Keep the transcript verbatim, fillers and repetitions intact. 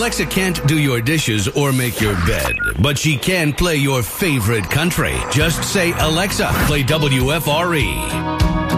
Alexa can't do your dishes or make your bed, but she can play your favorite country. Just say, Alexa, play W F R E.